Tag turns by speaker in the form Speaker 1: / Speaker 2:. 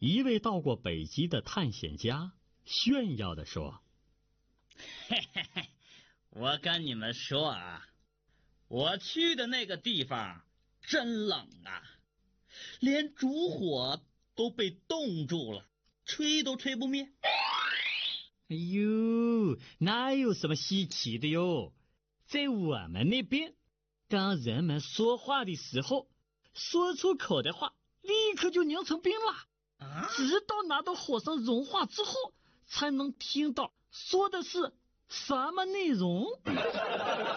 Speaker 1: 一位到过北极的探险家炫耀地说：
Speaker 2: 嘿嘿嘿，我跟你们说啊，我去的那个地方真冷啊，连烛火都被冻住了，吹都吹不灭。
Speaker 1: 哎呦，哪有什么稀奇的哟？在我们那边，当人们说话的时候，说出口的话立刻就凝成冰了，直到拿到火上融化之后，才能听到说的是什么内容。